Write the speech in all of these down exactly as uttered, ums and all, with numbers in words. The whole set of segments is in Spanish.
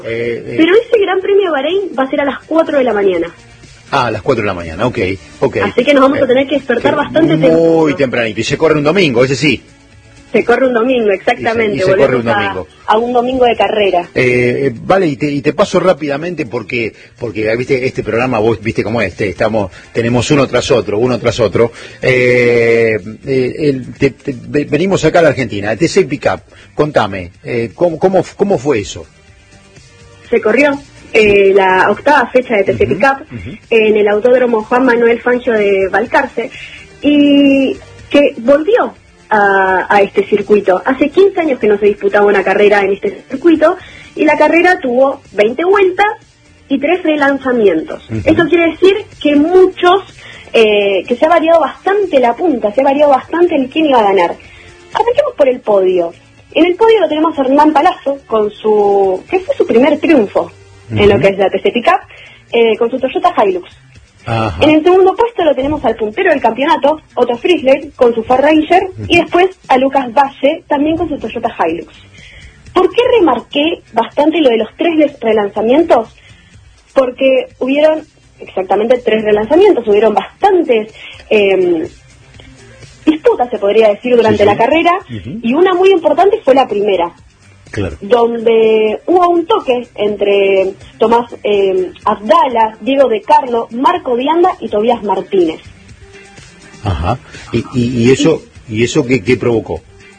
Eh, eh. Pero ese Gran Premio de Bahrein va a ser a las cuatro de la mañana. Ah, a las cuatro de la mañana, ok, ok. Así que nos vamos eh, a tener que despertar que bastante muy temprano. Muy tempranito, y se corre un domingo, ese sí. Se corre un domingo, exactamente. Y se, y se corre un domingo. A, a un domingo de carrera. Eh, eh, vale, y te, y te paso rápidamente porque, porque viste, este programa, vos viste cómo es, este, estamos, tenemos uno tras otro, uno tras otro. Eh, eh, el, te, te, venimos acá a la Argentina, T C Pickup, contame, eh, ¿cómo, cómo, ¿cómo fue eso? Se corrió eh, la octava fecha de T C uh-huh, Pickup uh-huh. en el Autódromo Juan Manuel Fangio de Balcarce, y que volvió A, a este circuito. Hace quince años que no se disputaba una carrera en este circuito, y la carrera tuvo veinte vueltas y tres relanzamientos. Uh-huh. Eso quiere decir que muchos, eh, que se ha variado bastante la punta, se ha variado bastante el quién iba a ganar. Arranquemos por el podio. En el podio lo tenemos a Hernán Palazzo, con su, que fue su primer triunfo uh-huh. en lo que es la T C Pickup, eh, con su Toyota Hilux. Ajá. En el segundo puesto lo tenemos al puntero del campeonato, Otto Frizzler, con su Ford Ranger, uh-huh. y después a Lucas Valle, también con su Toyota Hilux. ¿Por qué remarqué bastante lo de los tres relanzamientos? Porque hubieron exactamente tres relanzamientos, hubieron bastantes eh, disputas, se podría decir, durante sí, sí. la carrera, uh-huh. y una muy importante fue la primera. Claro. Donde hubo un toque entre Tomás eh, Abdala, Diego De Carlo, Marco Dianda y Tobías Martínez. Ajá. ¿Y, y, y eso y eso qué, qué provocó?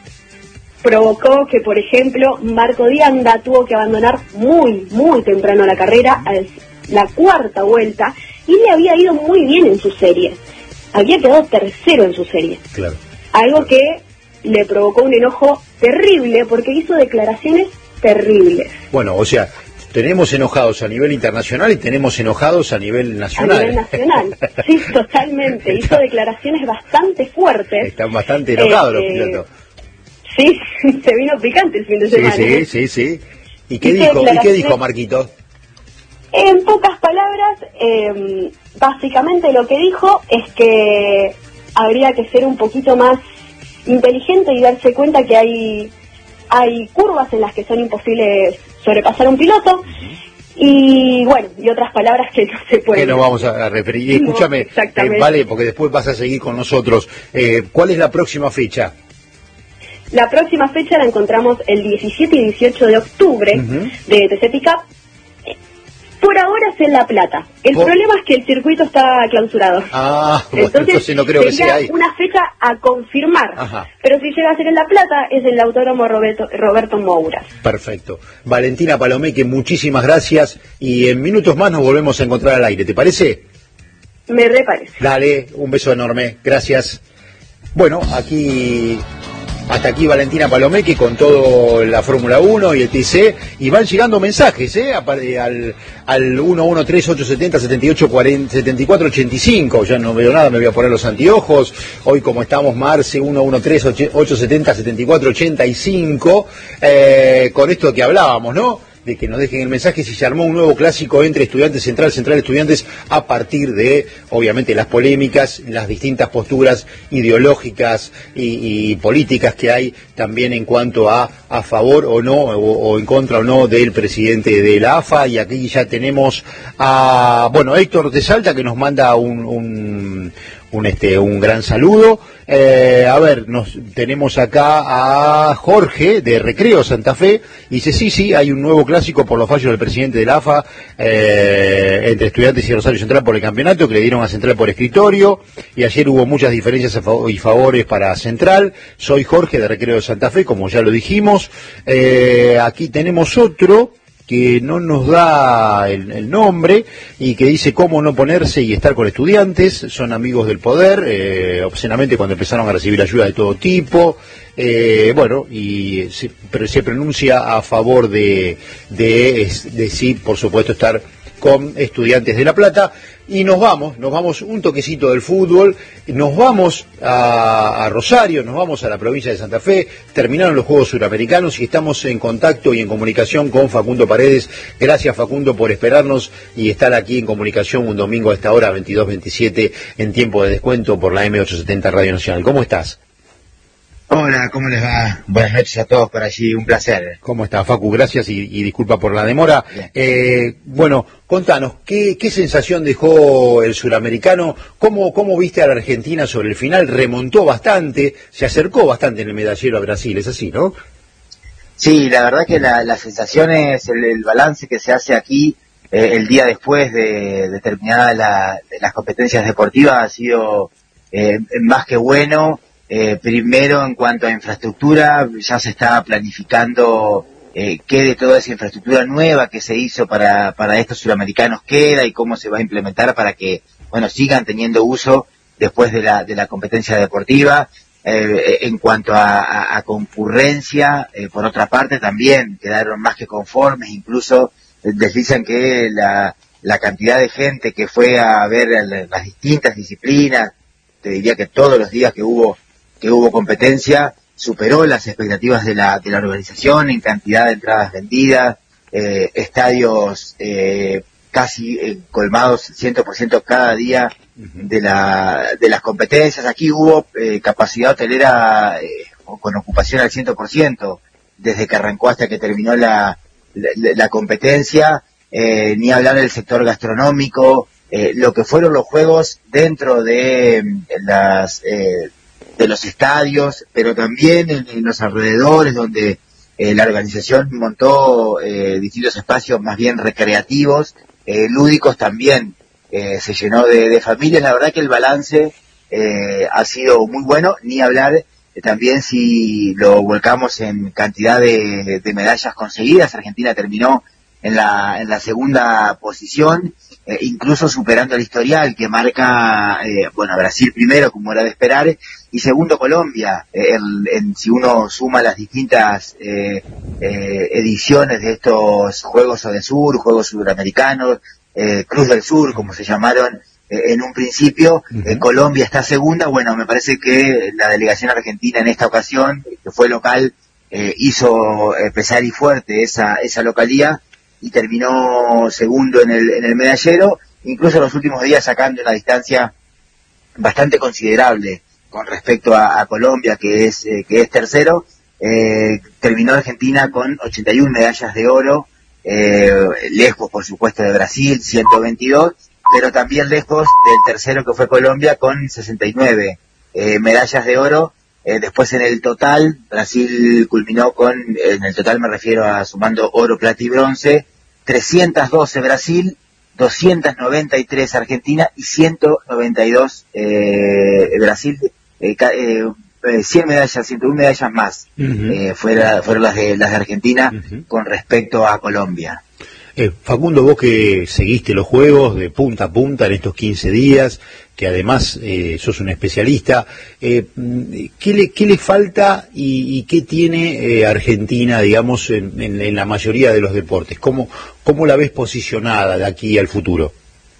Provocó que, por ejemplo, Marco Dianda tuvo que abandonar muy, muy temprano la carrera, a la cuarta vuelta, y le había ido muy bien en su serie. Había quedado tercero en su serie. Claro. Algo que le provocó un enojo terrible, porque hizo declaraciones terribles. Bueno, o sea, tenemos enojados a nivel internacional y tenemos enojados a nivel nacional. A nivel nacional, sí, totalmente. Hizo declaraciones bastante fuertes. Están bastante enojados eh, los pilotos. Sí, se vino picante el fin de semana. Sí, sí, sí, sí. ¿Y qué dijo, ¿y qué dijo Marquito? En pocas palabras, eh, básicamente lo que dijo es que habría que ser un poquito más inteligente y darse cuenta que hay hay curvas en las que son imposibles sobrepasar a un piloto, uh-huh. y bueno, y otras palabras que no se pueden. Que no vamos a referir. Y escúchame, no, eh, vale, porque después vas a seguir con nosotros. Eh, ¿Cuál es la próxima fecha? La próxima fecha la encontramos el diecisiete y dieciocho de octubre uh-huh. de T C Pickup. Por ahora es en La Plata. El oh. problema es que el circuito está clausurado. Ah, bueno, entonces, entonces no creo que sea ahí. Una fecha a confirmar. Ajá. Pero si llega a ser en La Plata, es el Autódromo Roberto, Roberto Mouras. Perfecto. Valentina Palomeque, muchísimas gracias. Y en minutos más nos volvemos a encontrar al aire. ¿Te parece? Me reparece. Dale, un beso enorme. Gracias. Bueno, aquí... Hasta aquí Valentina Palomeque con todo la Fórmula uno y el T C, y van llegando mensajes ¿eh? al, al uno uno tres ocho siete cero siete ocho siete cuatro ocho cinco. Ya no veo nada, me voy a poner los anteojos. Hoy, como estamos, Marce uno uno tres ocho siete cero siete cuatro ocho cinco, eh, con esto que hablábamos, ¿no? De que nos dejen el mensaje si se armó un nuevo clásico entre Estudiantes Central, Central Estudiantes, a partir de, obviamente, las polémicas, las distintas posturas ideológicas y, y políticas que hay también en cuanto a a favor o no, o, o en contra o no del presidente de la A F A. Y aquí ya tenemos a, bueno, Héctor de Salta, que nos manda un... un Un, este, un gran saludo. Eh, a ver, nos tenemos acá a Jorge de Recreo Santa Fe. Dice, sí, sí, hay un nuevo clásico por los fallos del presidente de la A F A eh, entre Estudiantes y Rosario Central por el campeonato, que le dieron a Central por escritorio. Y ayer hubo muchas diferencias a favor y favores para Central. Soy Jorge de Recreo Santa Fe, como ya lo dijimos. Eh, aquí tenemos otro que no nos da el, el nombre y que dice cómo no ponerse y estar con Estudiantes. Son amigos del poder, eh, obscenamente cuando empezaron a recibir ayuda de todo tipo. Eh, bueno, y se, pero se pronuncia a favor de, de, de sí, por supuesto, estar con Estudiantes de La Plata. Y nos vamos, nos vamos un toquecito del fútbol, nos vamos a, a Rosario, nos vamos a la provincia de Santa Fe. Terminaron los Juegos Suramericanos y estamos en contacto y en comunicación con Facundo Paredes. Gracias, Facundo, por esperarnos y estar aquí en comunicación un domingo a esta hora, veintidós veintisiete, en tiempo de descuento por la M ochocientos setenta Radio Nacional. ¿Cómo estás? Hola, ¿cómo les va? Buenas noches a todos por allí, un placer. ¿Cómo está, Facu? Gracias y, y disculpa por la demora. Eh, bueno, contanos, ¿qué, ¿qué sensación dejó el suramericano? ¿Cómo, ¿Cómo viste a la Argentina sobre el final? Remontó bastante, se acercó bastante en el medallero a Brasil, es así, ¿no? Sí, la verdad que la, la sensación es el, el balance que se hace aquí eh, el día después de, de terminadas la, de las competencias deportivas ha sido eh, más que bueno. Eh, primero, en cuanto a infraestructura, ya se está planificando eh, qué de toda esa infraestructura nueva que se hizo para, para estos suramericanos queda y cómo se va a implementar para que, bueno, sigan teniendo uso después de la, de la competencia deportiva. Eh, en cuanto a, a, a concurrencia, eh, por otra parte, también quedaron más que conformes, incluso eh, deslizan que la, la cantidad de gente que fue a ver el, las distintas disciplinas, te diría que todos los días que hubo que hubo competencia, superó las expectativas de la, de la organización en cantidad de entradas vendidas, eh, estadios eh, casi eh, colmados cien por ciento cada día de la de las competencias. Aquí hubo eh, capacidad hotelera eh, con ocupación al cien por ciento desde que arrancó hasta que terminó la, la, la competencia, eh, ni hablar del sector gastronómico, eh, lo que fueron los juegos dentro de las... Eh, de los estadios, pero también en, en los alrededores donde eh, la organización montó eh, distintos espacios más bien recreativos, eh, lúdicos también, eh, se llenó de, de familias. La verdad que el balance eh, ha sido muy bueno, ni hablar eh, también si lo volcamos en cantidad de, de medallas conseguidas. Argentina terminó en la, en la segunda posición, eh, incluso superando el historial que marca, eh, bueno, Brasil primero, como era de esperar, y segundo Colombia. Eh, el, en, si uno suma las distintas eh, eh, ediciones de estos Juegos Odesur, Juegos Suramericanos, eh, Cruz del Sur, como se llamaron eh, en un principio, uh-huh. eh, Colombia está segunda. Bueno, me parece que la delegación argentina en esta ocasión, que fue local, eh, hizo eh, pesar y fuerte esa, esa localía, y terminó segundo en el, en el medallero, incluso en los últimos días sacando una distancia bastante considerable con respecto a, a Colombia, que es eh, que es tercero. Eh, terminó Argentina con ochenta y una medallas de oro, eh, lejos por supuesto de Brasil, ciento veintidós, pero también lejos del tercero que fue Colombia con sesenta y nueve eh, medallas de oro. Eh, después en el total, Brasil culminó con, en el total me refiero a sumando oro, plata y bronce, trescientos doce Brasil, doscientos noventa y tres Argentina y ciento noventa y dos eh, Brasil, eh, eh, cien medallas, ciento uno medallas más, uh-huh. eh, fuera, fueron las de, las de Argentina uh-huh. con respecto a Colombia. Eh, Facundo, vos que seguiste los juegos de punta a punta en estos quince días, que además eh, sos un especialista, eh, ¿qué, le, ¿qué le falta y, y qué tiene eh, Argentina, digamos, en, en, en la mayoría de los deportes? ¿Cómo, cómo la ves posicionada de aquí al futuro?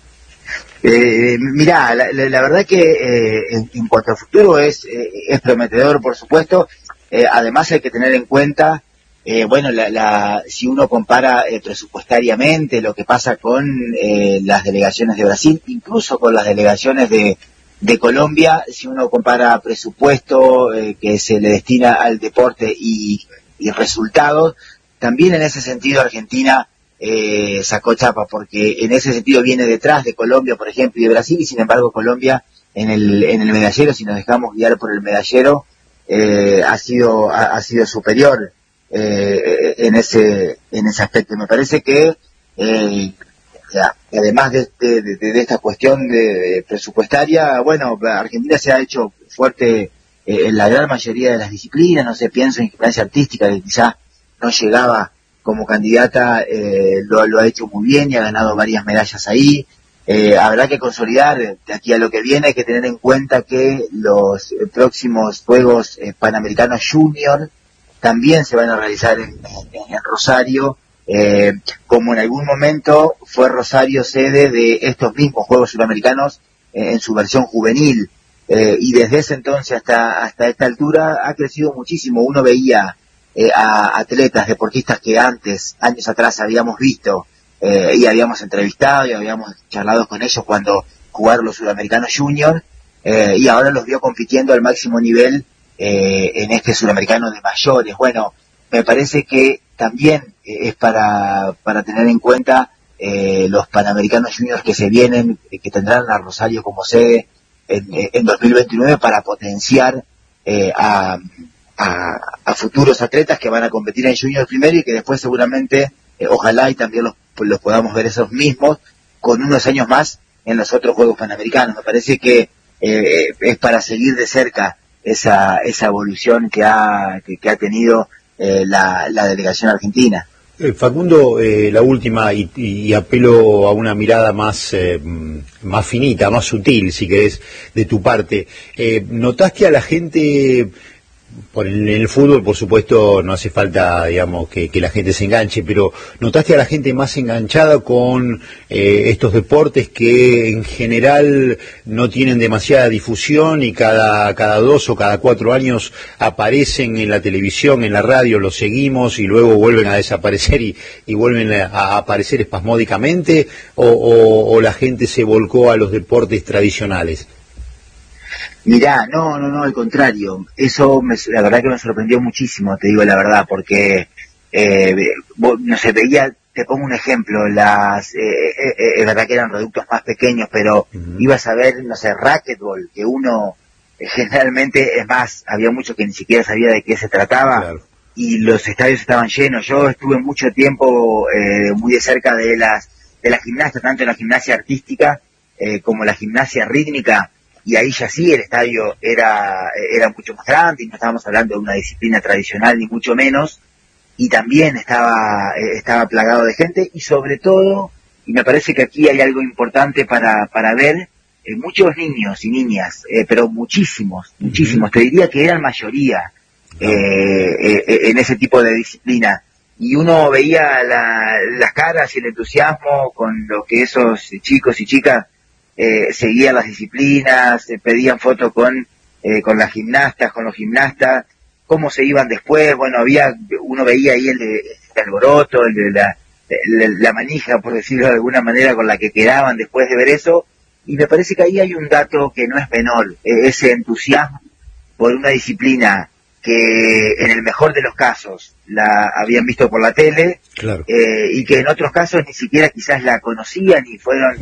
Eh, mirá, la, la, la verdad que eh, en, en cuanto al futuro es, eh, es prometedor, por supuesto. Eh, además hay que tener en cuenta Eh, bueno, la, la, si uno compara eh, presupuestariamente lo que pasa con eh, las delegaciones de Brasil, incluso con las delegaciones de, de Colombia, si uno compara presupuesto eh, que se le destina al deporte y, y resultados, también en ese sentido Argentina eh, sacó chapa, porque en ese sentido viene detrás de Colombia, por ejemplo, y de Brasil, y sin embargo Colombia en el, en el medallero, si nos dejamos guiar por el medallero, eh, ha sido, ha, ha sido superior. Eh, en ese en ese aspecto. Me parece que eh, ya, además de, de, de, de esta cuestión de, de presupuestaria, bueno, Argentina se ha hecho fuerte eh, en la gran mayoría de las disciplinas. No sé, pienso en gimnasia artística, que quizá no llegaba como candidata, eh, lo, lo ha hecho muy bien y ha ganado varias medallas ahí. Eh, habrá que consolidar de aquí a lo que viene. Hay que tener en cuenta que los eh, próximos Juegos eh, Panamericanos Junior también se van a realizar en, en, en Rosario, eh, como en algún momento fue Rosario sede de estos mismos Juegos Sudamericanos eh, en su versión juvenil, eh, y desde ese entonces hasta hasta esta altura ha crecido muchísimo. Uno veía eh, a atletas, deportistas que antes, años atrás habíamos visto eh, y habíamos entrevistado y habíamos charlado con ellos cuando jugaron los Sudamericanos Junior, eh, y ahora los vio compitiendo al máximo nivel eh, en este sudamericano de mayores. Bueno, me parece que también es para, para tener en cuenta eh, los Panamericanos Juniors que se vienen, eh, que tendrán a Rosario como sede en, en dos mil veintinueve para potenciar eh, a, a, a futuros atletas que van a competir en Juniors primero y que después seguramente, eh, ojalá y también los, los podamos ver esos mismos con unos años más en los otros Juegos Panamericanos. Me parece que eh, es para seguir de cerca esa esa evolución que ha que, que ha tenido eh, la, la delegación argentina. Eh, Facundo, eh, la última, y, y apelo a una mirada más eh, más finita, más sutil, si querés, de tu parte. Eh, ¿Notaste a la gente, por el, en el fútbol, por supuesto, no hace falta, digamos, que, que la gente se enganche, pero ¿notaste a la gente más enganchada con eh, estos deportes que en general no tienen demasiada difusión y cada cada dos o cada cuatro años aparecen en la televisión, en la radio, los seguimos y luego vuelven a desaparecer y, y vuelven a, a aparecer espasmódicamente, o, o, o la gente se volcó a los deportes tradicionales? Mirá, no, no, no, al contrario, eso me, la verdad que me sorprendió muchísimo, te digo la verdad, porque, eh, no sé, veía, te pongo un ejemplo, las, eh, eh, eh, es verdad que eran reductos más pequeños, pero uh-huh. ibas a ver, no sé, racquetball, que uno eh, generalmente, es más, había mucho que ni siquiera sabía de qué se trataba, claro. Y los estadios estaban llenos. Yo estuve mucho tiempo eh, muy de cerca de las, de la gimnasia, tanto la gimnasia artística eh, como la gimnasia rítmica, y ahí ya sí el estadio era era mucho más grande y no estábamos hablando de una disciplina tradicional ni mucho menos, y también estaba eh, estaba plagado de gente, y sobre todo, y me parece que aquí hay algo importante para para ver, eh, muchos niños y niñas, eh, pero muchísimos, muchísimos, te diría que eran mayoría eh, eh, en ese tipo de disciplina, y uno veía la, las caras y el entusiasmo con lo que esos chicos y chicas Eh, seguían las disciplinas, eh, pedían fotos con eh, con las gimnastas, con los gimnastas, cómo se iban después. Bueno, había, uno veía ahí el, de, el alboroto, el de la, la, la manija, por decirlo de alguna manera, con la que quedaban después de ver eso, y me parece que ahí hay un dato que no es menor, eh, ese entusiasmo por una disciplina que en el mejor de los casos la habían visto por la tele, claro. eh, y que en otros casos ni siquiera quizás la conocían y fueron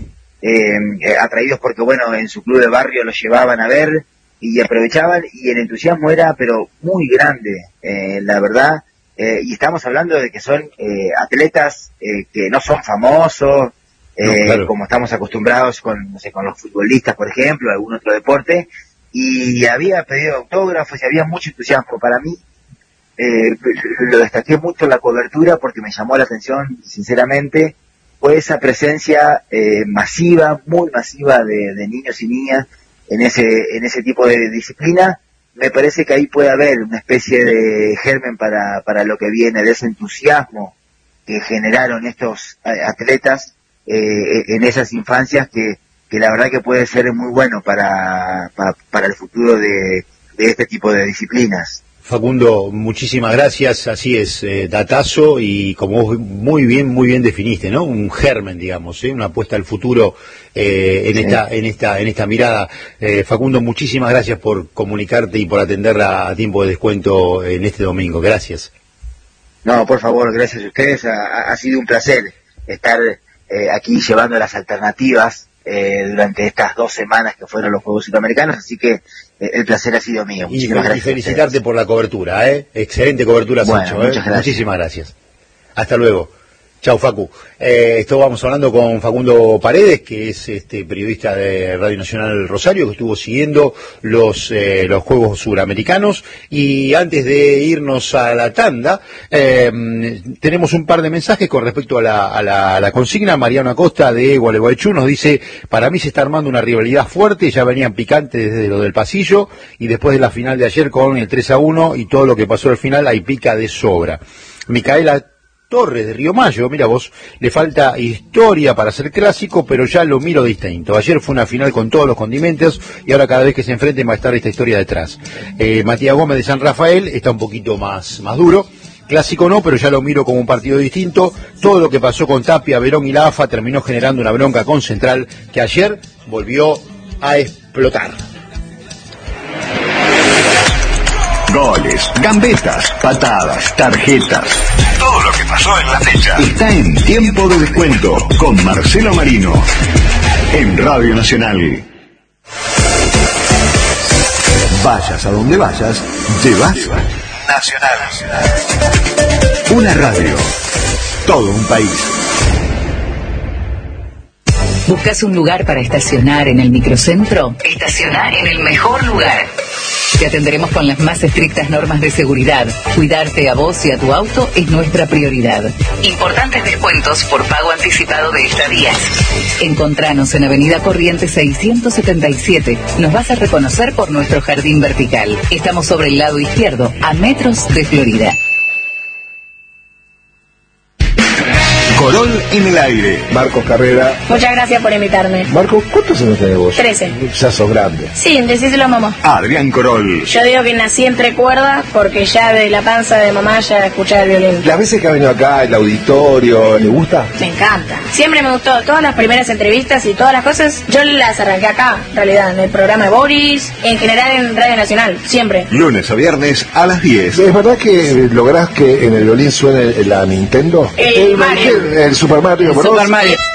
Eh, atraídos porque, bueno, en su club de barrio los llevaban a ver y aprovechaban, y el entusiasmo era pero muy grande, eh, la verdad, eh, y estamos hablando de que son eh, atletas eh, que no son famosos, eh, no, claro. como estamos acostumbrados con, no sé, con los futbolistas, por ejemplo, algún otro deporte, y había pedido autógrafos y había mucho entusiasmo. Para mí, eh, lo destaqué mucho en la cobertura porque me llamó la atención, sinceramente, fue esa presencia eh, masiva, muy masiva de, de niños y niñas en ese en ese tipo de disciplina. Me parece que ahí puede haber una especie de germen para, para lo que viene, de ese entusiasmo que generaron estos atletas eh, en esas infancias, que, que la verdad que puede ser muy bueno para, para, para el futuro de, de este tipo de disciplinas. Facundo, muchísimas gracias, así es, eh, datazo, y como vos muy bien, muy bien definiste, ¿no? Un germen, digamos, ¿eh? Una apuesta al futuro eh, en sí. esta, en esta, en esta mirada. Eh, Facundo, muchísimas gracias por comunicarte y por atenderla a tiempo de descuento en este domingo. Gracias. No, por favor, gracias a ustedes. Ha, ha sido un placer estar eh, aquí llevando las alternativas eh, durante estas dos semanas que fueron los Juegos Sudamericanos, así que el placer ha sido mío. Y, fel- y felicitarte por la cobertura, ¿eh? Excelente cobertura has bueno, hecho, muchas ¿eh? gracias. Muchísimas gracias. Hasta luego. Chau, Facu. Eh, esto vamos hablando con Facundo Paredes, que es este periodista de Radio Nacional Rosario, que estuvo siguiendo los eh, los Juegos Suramericanos. Y antes de irnos a la tanda, eh, tenemos un par de mensajes con respecto a la, a la, a la consigna. Mariano Acosta de Gualeguaychú nos dice: para mí se está armando una rivalidad fuerte, ya venían picantes desde lo del pasillo, y después de la final de ayer con el tres a uno y todo lo que pasó al final, hay pica de sobra. Micaela Torres de Río Mayo, mira vos, le falta historia para ser clásico, pero ya lo miro distinto. Ayer fue una final con todos los condimentos y ahora cada vez que se enfrenten va a estar esta historia detrás. Eh, Matías Gómez de San Rafael está un poquito más, más duro. Clásico no, pero ya lo miro como un partido distinto. Todo lo que pasó con Tapia, Verón y la A F A terminó generando una bronca con Central que ayer volvió a explotar. Goles, gambetas, patadas, tarjetas. Todo lo que pasó en la fecha está en Tiempo de Descuento con Marcelo Marino en Radio Nacional. Vayas a donde vayas, llevas Nacional. Una radio, todo un país. ¿Buscas un lugar para estacionar en el microcentro? Estacionar en el mejor lugar. Te atenderemos con las más estrictas normas de seguridad. Cuidarte a vos y a tu auto es nuestra prioridad. Importantes descuentos por pago anticipado de estadías. Encontranos en Avenida Corrientes seiscientos setenta y siete. Nos vas a reconocer por nuestro jardín vertical. Estamos sobre el lado izquierdo, a metros de Florida. Corol en el aire. Marcos Carrera. Muchas gracias por invitarme. Marcos, ¿cuántos años tenés vos? Trece. Ya sos grande. Sí, decíselo a mamá. Adrián Corol. Yo digo que nací entre cuerdas porque ya de la panza de mamá ya escuchaba el violín. Las veces que ha venido acá, el auditorio, ¿le gusta? Me encanta. Siempre me gustó. Todas las primeras entrevistas y todas las cosas, yo las arranqué acá, en realidad, en el programa de Boris, en general en Radio Nacional, siempre. Lunes a viernes a las diez. ¿Es verdad que lográs que en el violín suene la Nintendo? El Mario. El Super Mario Bros. Super Mario.